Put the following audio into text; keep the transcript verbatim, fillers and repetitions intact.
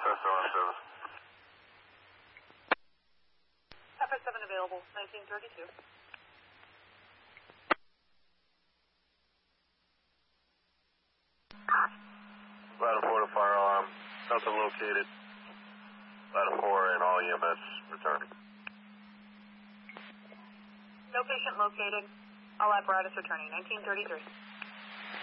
S O M service. F S seven available, nineteen thirty-two. Ladder four to fire alarm. Nothing located. Ladder four and all E M S returning. No patient located. All apparatus returning, nineteen thirty-three.